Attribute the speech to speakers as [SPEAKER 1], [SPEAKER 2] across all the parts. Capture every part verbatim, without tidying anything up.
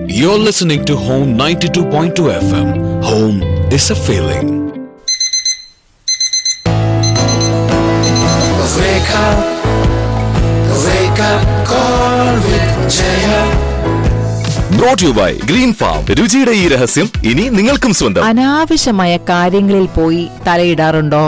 [SPEAKER 1] You're listening to Home ninety-two point two F M. Home is a feeling.
[SPEAKER 2] Wake up, wake up, call with Jaya.
[SPEAKER 3] Brought you by Green Farm. രുചിയുടെ ഈ രഹസ്യം ഇനി നിങ്ങൾക്കും സ്വന്തം.
[SPEAKER 4] അനാവശ്യമായ കാര്യങ്ങളിൽ പോയി തലയിടാറുണ്ടോ?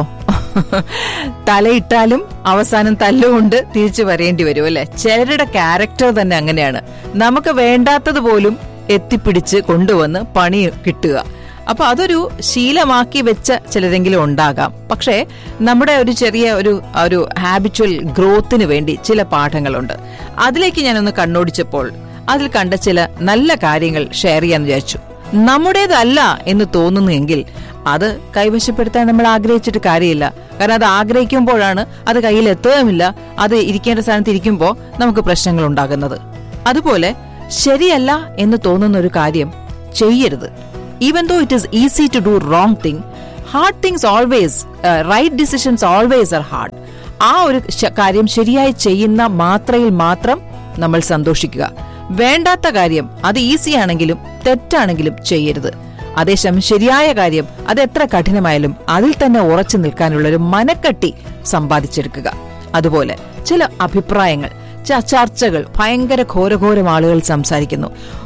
[SPEAKER 4] തലയിട്ടാലും അവസാനം തല്ലുകൊണ്ട് തിരിച്ചു വരേണ്ടി വരും അല്ലെ? ചിലരുടെ ക്യാരക്ടർ തന്നെ അങ്ങനെയാണ്. നമുക്ക് വേണ്ടാത്തത് പോലും എത്തിപ്പിടിച്ച് കൊണ്ടുവന്ന് പണി കിട്ടുക. അപ്പൊ അതൊരു ശീലമാക്കി വെച്ച ചിലരെങ്കിലും ഉണ്ടാകാം. പക്ഷേ നമ്മുടെ ഒരു ചെറിയ ഒരു ഒരു ഹാബിച്വൽ ഗ്രോത്തിന് വേണ്ടി ചില പാഠങ്ങളുണ്ട്. അതിലേക്ക് ഞാനൊന്ന് കണ്ണോടിച്ചപ്പോൾ അതിൽ കണ്ട ചില നല്ല കാര്യങ്ങൾ ഷെയർ ചെയ്യാൻ വിചാരിച്ചു. നമ്മുടേതല്ല എന്ന് തോന്നുന്നെങ്കിൽ അത് കൈവശപ്പെടുത്താൻ നമ്മൾ ആഗ്രഹിച്ചിട്ട് കാര്യമില്ല. കാരണം അത് ആഗ്രഹിക്കുമ്പോഴാണ് അത് കയ്യിൽ എത്തുകയുമില്ല. അത് ഇരിക്കേണ്ട സ്ഥാനത്ത് ഇരിക്കുമ്പോൾ നമുക്ക് പ്രശ്നങ്ങൾ ഉണ്ടാകുന്നത്. അതുപോലെ ശരിയല്ല എന്ന് തോന്നുന്ന ഒരു കാര്യം ചെയ്യരുത്. Even though it is easy to do wrong thing, hard things always, right decisions always R hard. ആ ഒരു കാര്യം ശരിയായി ചെയ്യുന്ന മാത്രയിൽ മാത്രം നമ്മൾ സന്തോഷിക്കുക. വേണ്ടാത്ത കാര്യം അത് ഈസി ആണെങ്കിലും തെറ്റാണെങ്കിലും ചെയ്യരുത്. അതേസമയം ശരിയായ കാര്യം അത് എത്ര കഠിനമായാലും അതിൽ തന്നെ ഉറച്ചു നിൽക്കാനുള്ളൊരു മനക്കെട്ടി സമ്പാദിച്ചെടുക്കുക. അതുപോലെ ചില അഭിപ്രായങ്ങൾ, ചർച്ചകൾ, ഭയങ്കര ഘോരഘോരം ആളുകൾ സംസാരിക്കുന്നു,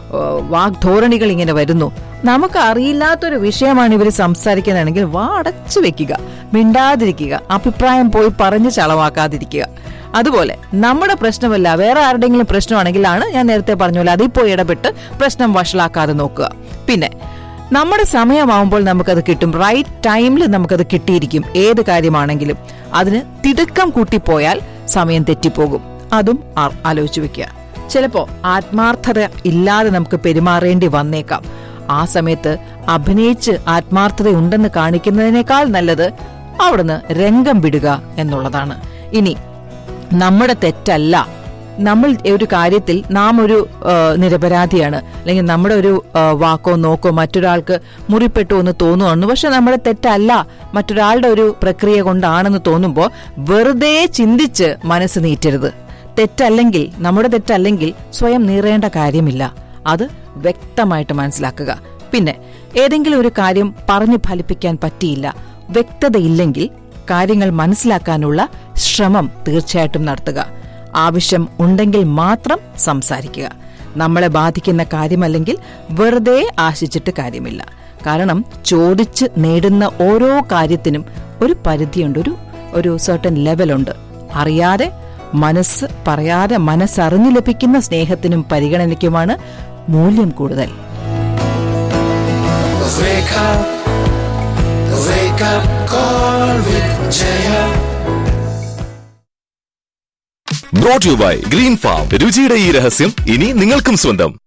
[SPEAKER 4] വാഗ്ധോരണികൾ ഇങ്ങനെ വരുന്നു. നമുക്ക് അറിയില്ലാത്തൊരു വിഷയമാണ് ഇവർ സംസാരിക്കുന്നതാണെങ്കിൽ വാ അടച്ചു വെക്കുക, മിണ്ടാതിരിക്കുക, അഭിപ്രായം പോയി പറഞ്ഞ് ചളവാക്കാതിരിക്കുക. അതുപോലെ നമ്മുടെ പ്രശ്നമല്ല വേറെ ആരുടെങ്കിലും പ്രശ്നമാണെങ്കിലാണ് ഞാൻ നേരത്തെ പറഞ്ഞ പോലെ അതിൽ പോയി ഇടപെട്ട് പ്രശ്നം വഷളാക്കാതെ നോക്കുക. പിന്നെ നമ്മുടെ സമയമാവുമ്പോൾ നമുക്കത് കിട്ടും, റൈറ്റ് ടൈമിൽ നമുക്കത് കിട്ടിയിരിക്കും. ഏത് കാര്യമാണെങ്കിലും അതിന് തിടുക്കം കൂട്ടിപ്പോയാൽ സമയം തെറ്റിപ്പോകും. അതും ആലോചിച്ചു വെക്കുക. ചിലപ്പോ ആത്മാർത്ഥത ഇല്ലാതെ നമുക്ക് പെരുമാറേണ്ടി വന്നേക്കാം. ആ സമയത്ത് അഭിനയിച്ച് ആത്മാർത്ഥത ഉണ്ടെന്ന് കാണിക്കുന്നതിനേക്കാൾ നല്ലത് അവിടുന്ന് രംഗം വിടുക എന്നുള്ളതാണ്. ഇനി നമ്മുടെ തെറ്റല്ല, നമ്മൾ ഒരു കാര്യത്തിൽ നാം ഒരു നിരപരാധിയാണ്, അല്ലെങ്കിൽ നമ്മുടെ ഒരു വാക്കോ നോക്കോ മറ്റൊരാൾക്ക് മുറിപ്പെട്ടു എന്ന് തോന്നുന്നു, പക്ഷെ നമ്മുടെ തെറ്റല്ല, മറ്റൊരാളുടെ ഒരു പ്രക്രിയ കൊണ്ടാണെന്ന് തോന്നുമ്പോൾ വെറുതെ ചിന്തിച്ച് മനസ്സ് നീറ്റരുത്. തെറ്റല്ലെങ്കിൽ, നമ്മുടെ തെറ്റല്ലെങ്കിൽ സ്വയം നീറേണ്ട കാര്യമില്ല. അത് വ്യക്തമായിട്ട് മനസ്സിലാക്കുക. പിന്നെ ഏതെങ്കിലും ഒരു കാര്യം പറഞ്ഞു ഫലിപ്പിക്കാൻ പറ്റിയില്ല, വ്യക്തതയില്ലെങ്കിൽ കാര്യങ്ങൾ മനസ്സിലാക്കാനുള്ള ശ്രമം തീർച്ചയായിട്ടും നടത്തുക. ആവശ്യം ഉണ്ടെങ്കിൽ മാത്രം സംസാരിക്കുക. നമ്മളെ ബാധിക്കുന്ന കാര്യമല്ലെങ്കിൽ വെറുതെ ആശിച്ചിട്ട് കാര്യമില്ല. കാരണം ചോദിച്ച് നേടുന്ന ഓരോ കാര്യത്തിനും ഒരു പരിധിയുണ്ട്, ഒരു ഒരു സർട്ടൻ ലെവലുണ്ട്. അറിയാതെ മനസ്സ് പറയാതെ മനസ്സറിഞ്ഞു ലഭിക്കുന്ന സ്നേഹത്തിനും പരിഗണനയ്ക്കുമാണ് മൂല്യം കൂടുതൽ.
[SPEAKER 2] Wake up, wake up, call with Jaya.
[SPEAKER 3] Brought you by Green Farm. രുചിയുടെ ഈ രഹസ്യം ഇനി നിങ്ങൾക്കും സ്വന്തം.